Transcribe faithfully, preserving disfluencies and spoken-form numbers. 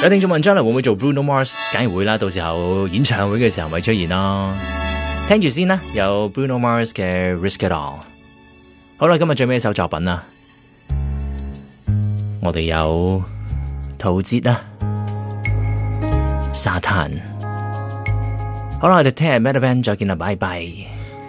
有聽眾問將來會唔會做 Bruno Mars？ 梗係會啦，到時候演唱會嘅時候咪出現咯。聽住先啦，有 Bruno Mars 嘅 Risk It All。好啦，今日最尾一首作品啦，我哋有陶喆啦，沙灘。好啦，我哋聽日 Melody Band 再見啦，拜拜。